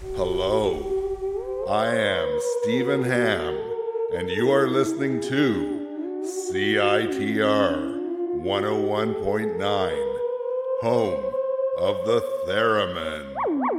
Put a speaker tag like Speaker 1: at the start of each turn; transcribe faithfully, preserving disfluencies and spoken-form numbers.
Speaker 1: Hello, I am Stephen Ham, and you are listening to C I T R one oh one point nine, home of the Theremin.